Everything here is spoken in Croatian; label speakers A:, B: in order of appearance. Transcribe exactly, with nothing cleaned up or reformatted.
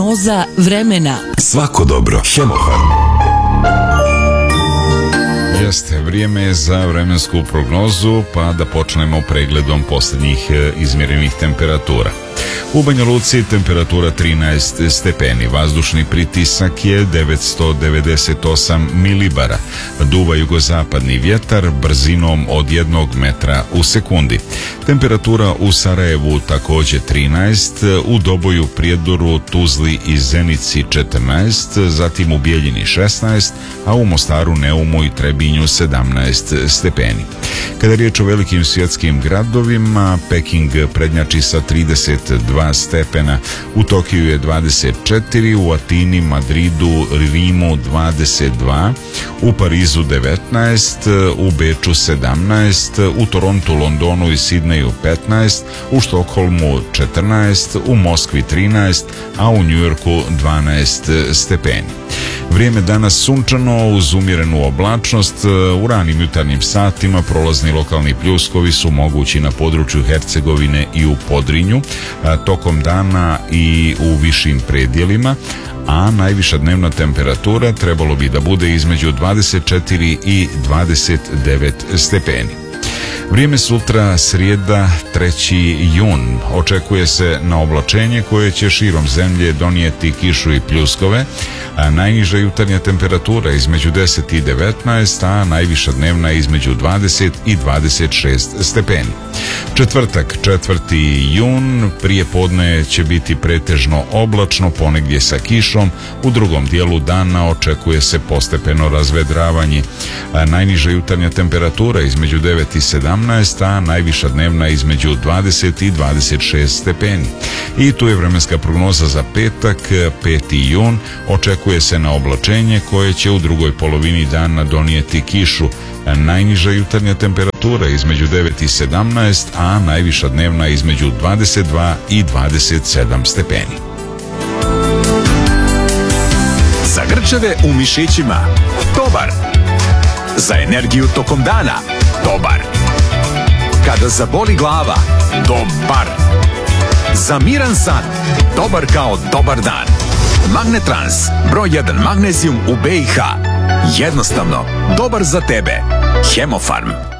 A: Prognoza vremena.
B: Svako dobro. Hemofarm.
C: Jeste, vrijeme je za vremensku prognozu, pa da počnemo pregledom posljednjih izmjerenih temperatura. U Banja Luci temperatura trinaest stepeni, vazdušni pritisak je devetsto devedeset osam milibara, duva jugozapadni vjetar brzinom od jednog metra u sekundi. Temperatura u Sarajevu također trinaest, u Doboju, Prijedoru, Tuzli i Zenici četrnaest, zatim u Bijeljini šesnaest, a u Mostaru, Neumu i Trebinju sedamnaest stepeni. Kada je riječ o velikim svjetskim gradovima, Peking prednjači sa trideset dva stepena, u Tokiju je dvadeset četiri, u Atini, Madridu, Rimu dvadeset dva, u Parizu devetnaest, u Beču sedamnaest, u Torontu, Londonu i Sidneju petnaest, u Štokholmu četrnaest, u Moskvi trinaest, a u Njujorku dvanaest stepeni. Vrijeme danas sunčano uz umjerenu oblačnost, u ranim jutarnjim satima prolazni lokalni pljuskovi su mogući na području Hercegovine i u Podrinju, tokom dana i u višim predjelima, a najviša dnevna temperatura trebalo bi da bude između dvadeset četiri i dvadeset devet stepeni. Vrijeme sutra, srijeda, treći jun. Očekuje se na oblačenje koje će širom zemlje donijeti kišu i pljuskove, a najniža jutarnja temperatura između deset i devetnaest, a najviša dnevna između dvadeset i dvadeset šest stepeni. Četvrtak, četvrti jun, prije podne će biti pretežno oblačno, ponegdje sa kišom, u drugom dijelu dana očekuje se postepeno razvedravanje. A najniža jutarnja temperatura između devet i sedamnaest, a najviša dnevna između dvadeset i dvadeset šest stepeni. I tu je vremenska prognoza za petak, peti jun, očekuje se na oblačenje koje će u drugoj polovini dana donijeti kišu. Najniža jutarnja temperatura između devet i sedamnaest, a najviša dnevna između dvadeset dva i dvadeset sedam stepeni.
B: Za grčeve u mišićima, dobar. Za energiju tokom dana, dobar. Kada zaboli glava, dobar. Za miran san, dobar kao dobar dan. Magnetrans, broj jedan magnezijum u B i H. Jednostavno, dobar za tebe. Hemofarm.